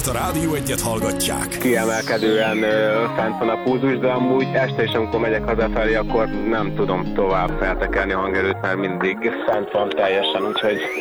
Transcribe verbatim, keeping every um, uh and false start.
mert a Rádió Egyet hallgatják. Kiemelkedően ö, fent van a pulzus, de amúgy este is, amikor megyek hazafelé, akkor nem tudom tovább feltekelni a hangerőt, mert mindig fent van teljesen, úgyhogy